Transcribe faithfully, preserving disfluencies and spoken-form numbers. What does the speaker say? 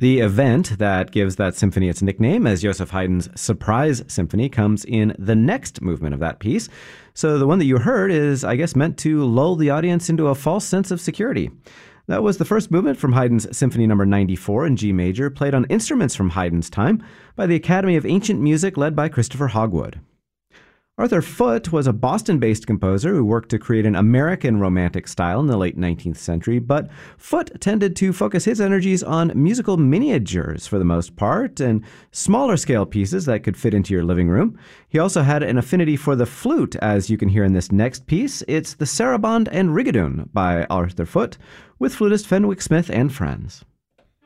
The event that gives that symphony its nickname as Joseph Haydn's Surprise Symphony comes in the next movement of that piece. So the one that you heard is, I guess, meant to lull the audience into a false sense of security. That was the first movement from Haydn's Symphony number ninety-four in G major, played on instruments from Haydn's time by the Academy of Ancient Music led by Christopher Hogwood. Arthur Foote was a Boston-based composer who worked to create an American Romantic style in the late nineteenth century, but Foote tended to focus his energies on musical miniatures for the most part, and smaller-scale pieces that could fit into your living room. He also had an affinity for the flute, as you can hear in this next piece. It's the Sarabande and Rigaudon by Arthur Foote, with flutist Fenwick Smith and friends.